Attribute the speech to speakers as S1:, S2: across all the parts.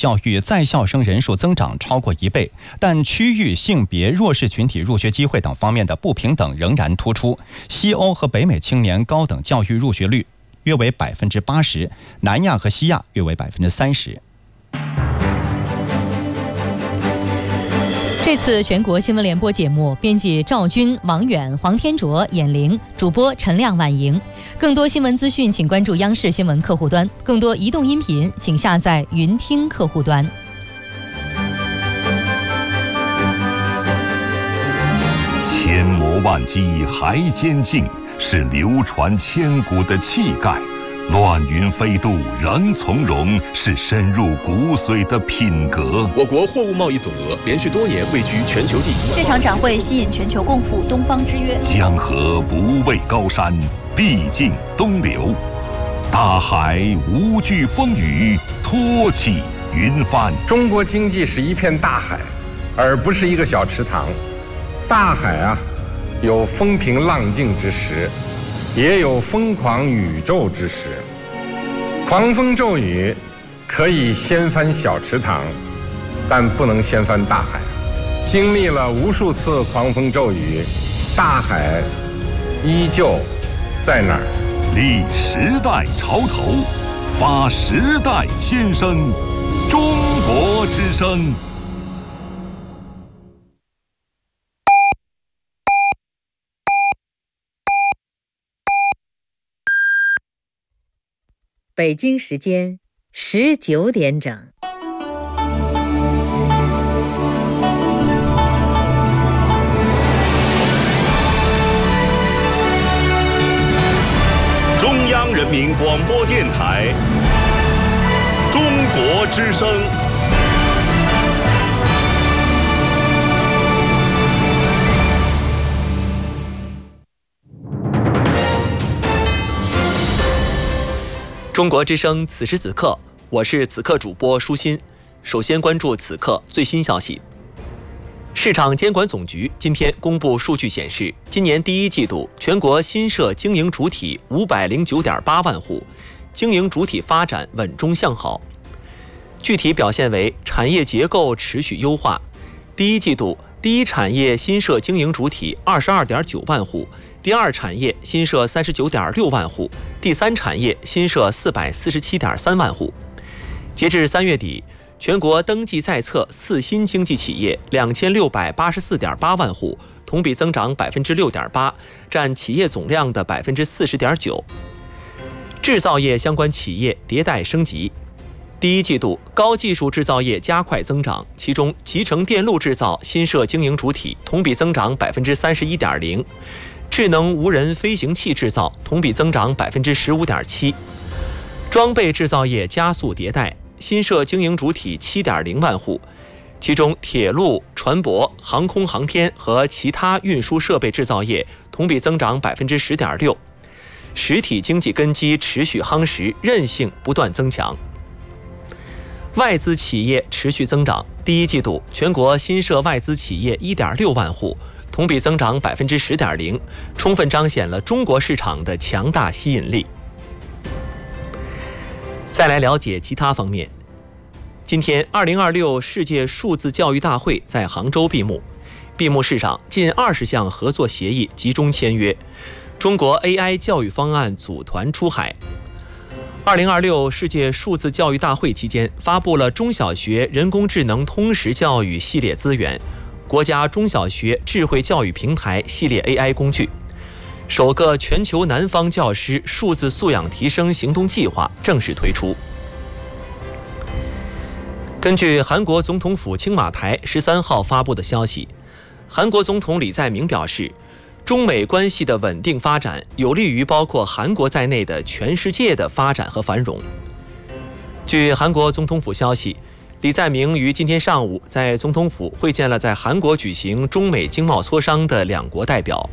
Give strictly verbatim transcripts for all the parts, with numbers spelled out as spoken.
S1: 教育在校生人数增长超过一倍，但区域、性别、弱势群体入学机会等方面的不平等仍然突出。西欧和北美青年高等教育入学率约为百分之八十，南亚和西亚约为百分之三十。
S2: 这次全国新闻联播节目，编辑赵军、王远、黄天卓、闫玲，主播陈亮、婉莹。更多新闻资讯，请关注央视新闻客户端；更多移动音频，请下载云听客户端。
S3: 千磨万击还坚劲，是流传千古的气概。乱云飞渡人从容，是深入骨髓的品格。
S4: 我国货物贸易总额连续多年位居全球第一。
S5: 这场展会吸引全球共赴东方之约。
S3: 江河不畏高山，必尽东流。大海无惧风雨，托起云帆。
S6: 中国经济是一片大海，而不是一个小池塘。大海啊，有风平浪静之时，也有疯狂宇宙之时。狂风骤雨可以掀翻小池塘，但不能掀翻大海。经历了无数次狂风骤雨，大海依旧在那儿。
S3: 立时代潮头，发时代先声，中国之声。
S7: 北京时间十九点整。
S4: 中央人民广播电台，中国之声。
S8: 中国之声，此时此刻，我是此刻主播舒心。首先关注此刻最新消息。市场监管总局今天公布数据显示，今年第一季度全国新设经营主体五百零九点八万户，经营主体发展稳中向好。具体表现为产业结构持续优化。第一季度，第一产业新设经营主体二十二点九万户。第二产业新设三十九点六万户，第三产业新设四百四十七点三万户。截至三月底，全国登记在册次新经济企业两千六百八十四点八万户，同比增长百分之六点八，占企业总量的百分之四十点九。制造业相关企业迭代升级。第一季度，高技术制造业加快增长，其中集成电路制造新设经营主体同比增长百分之三十一点零。智能无人飞行器制造同比增长百分之十五点七，装备制造业加速迭代，新设经营主体七点零万户，其中铁路、船舶、航空航天和其他运输设备制造业同比增长百分之十点六，实体经济根基持续夯实，韧性不断增强。外资企业持续增长，第一季度全国新设外资企业一点六万户。同比增长百分之十点零，充分彰显了中国市场的强大吸引力。再来了解其他方面。今天，二零二六世界数字教育大会在杭州闭幕。闭幕式上，近二十项合作协议集中签约，中国 A I 教育方案组团出海。二零二六世界数字教育大会期间，发布了中小学人工智能通识教育系列资源。国家中小学智慧教育平台系列 A I 工具，首个全球南方教师数字素养提升行动计划正式推出。根据韩国总统府青瓦台十三号发布的消息，韩国总统李在明表示，中美关系的稳定发展有利于包括韩国在内的全世界的发展和繁荣。据韩国总统府消息，李在明于今天上午在总统府会见了在韩国举行中美经贸磋商的两国代表。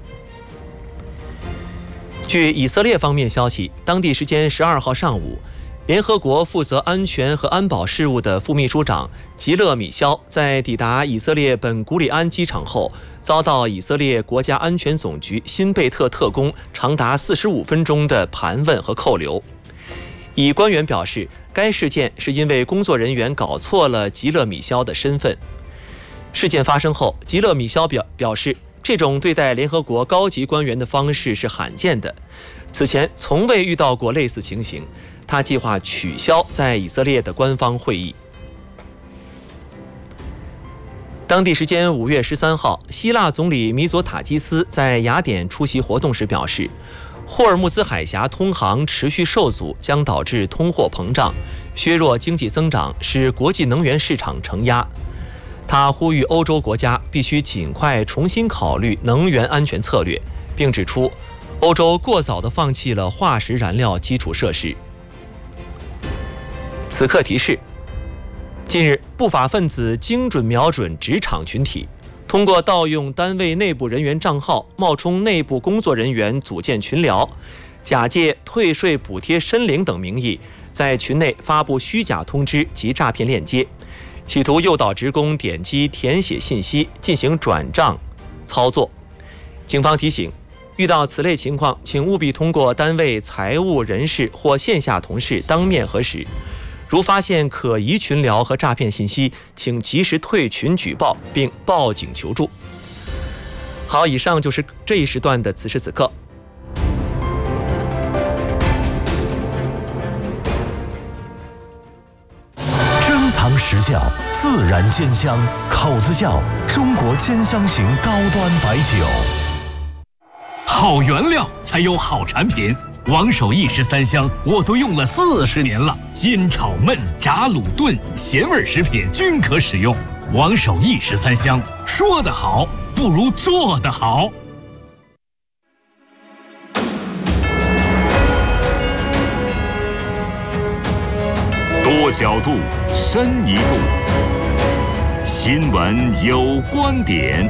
S8: 据以色列方面消息，当地时间十二号上午，联合国负责安全和安保事务的副秘书长吉勒米肖在抵达以色列本古里安机场后，遭到以色列国家安全总局辛贝特特工长达四十五分钟的盘问和扣留。以官员表示， 该事件是因为工作人员搞错了吉勒米肖的身份。事件发生后，吉勒米肖表表示，这种对待联合国高级官员的方式是罕见的，此前从未遇到过类似情形。他计划取消在以色列的官方会议。当地时间五月十三号，希腊总理米佐塔基斯在雅典出席活动时表示，霍尔木兹海峡通航持续受阻将导致通货膨胀，削弱经济增长，使国际能源市场承压。他呼吁欧洲国家必须尽快重新考虑能源安全策略，并指出，欧洲过早地放弃了化石燃料基础设施。此刻提示：近日，不法分子精准瞄准职场群体，通过盗用单位内部人员账号，冒充内部工作人员组建群聊，假借退税补贴申领等名义，在群内发布虚假通知及诈骗链接，企图诱导职工点击填写信息进行转账操作。警方提醒，遇到此类情况，请务必通过单位财务人事或线下同事当面核实。如发现可疑群聊和诈骗信息，请及时退群举报并报警求助。好，以上就是这一时段的此时此刻。
S9: 珍藏实窖，自然鲜香，口子窖，中国兼香型高端白酒。
S10: 好原料才有好产品。王守义十三香我都用了四十年了，煎炒焖炸卤炖咸味食品均可使用。王守义十三香，说得好不如做得好。
S3: 多角度，深一度，新闻有观点。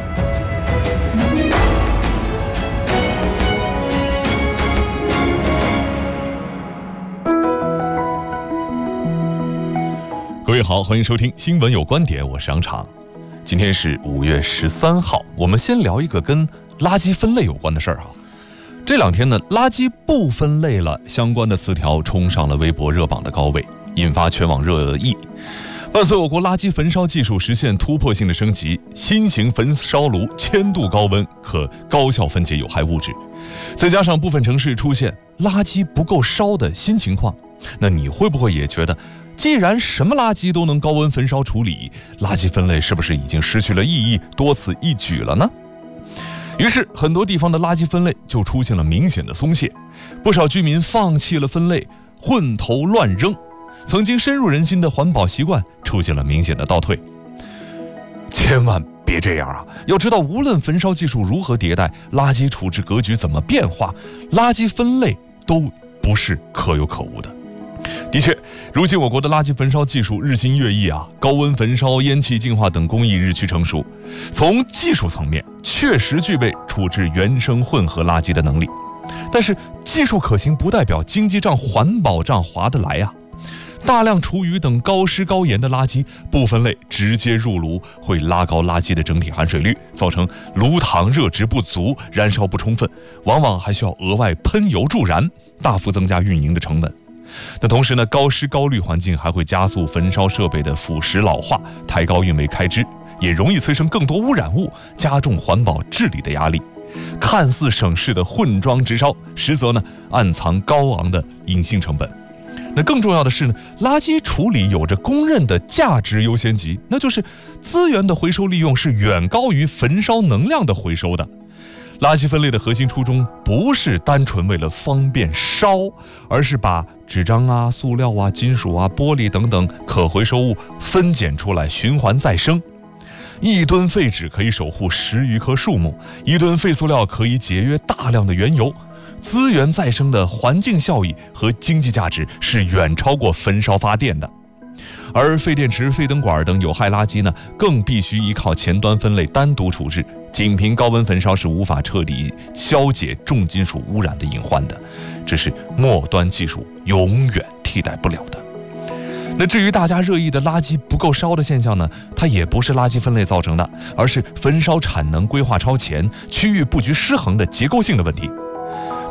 S11: 各位好，欢迎收听新闻有观点，我是杨常。今天是五月十三号，我们先聊一个跟垃圾分类有关的事儿哈。这两天呢，垃圾不分类了相关的词条冲上了微博热榜的高位，引发全网热议。伴随我国垃圾焚烧技术实现突破性的升级，新型焚烧炉千度高温可高效分解有害物质，再加上部分城市出现垃圾不够烧的新情况，那你会不会也觉得，既然什么垃圾都能高温焚烧处理，垃圾分类是不是已经失去了意义，多此一举了呢？于是很多地方的垃圾分类就出现了明显的松懈，不少居民放弃了分类，混投乱扔，曾经深入人心的环保习惯出现了明显的倒退。千万别这样啊！要知道，无论焚烧技术如何迭代，垃圾处置格局怎么变化，垃圾分类都不是可有可无的。的确，如今我国的垃圾焚烧技术日新月异啊，高温焚烧、烟气净化等工艺日趋成熟，从技术层面确实具备处置原生混合垃圾的能力。但是技术可行不代表经济账、环保账划得来啊！大量厨余等高湿高盐的垃圾不分类直接入炉，会拉高垃圾的整体含水率，造成炉膛热值不足、燃烧不充分，往往还需要额外喷油助燃，大幅增加运营的成本。那同时呢，高湿高氯环境还会加速焚烧设备的腐蚀老化，抬高运维开支，也容易催生更多污染物，加重环保治理的压力。看似省事的混装直烧，实则呢暗藏高昂的隐性成本。那更重要的是呢，垃圾处理有着公认的价值优先级，那就是资源的回收利用是远高于焚烧能量的回收的。垃圾分类的核心初衷不是单纯为了方便烧，而是把纸张啊、塑料啊、金属啊、玻璃等等可回收物分拣出来，循环再生。一吨废纸可以守护十余棵树木，一吨废塑料可以节约大量的原油。资源再生的环境效益和经济价值是远超过焚烧发电的。而废电池、废灯管等有害垃圾呢，更必须依靠前端分类单独处置，仅凭高温焚烧是无法彻底消解重金属污染的隐患的，这是末端技术永远替代不了的。那至于大家热议的垃圾不够烧的现象呢，它也不是垃圾分类造成的，而是焚烧产能规划超前、区域布局失衡的结构性的问题。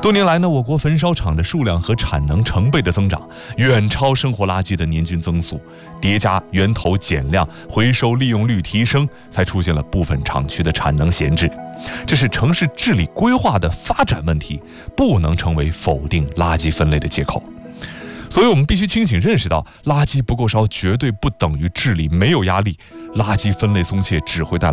S11: 多年来呢，我国焚烧厂的数量和产能成倍的增长，远超生活垃圾的年均增速，叠加源头减量，回收利用率提升，才出现了部分厂区的产能闲置。这是城市治理规划的发展问题，不能成为否定垃圾分类的借口。所以我们必须清醒认识到，垃圾不够烧绝对不等于治理没有压力，垃圾分类松懈只会带来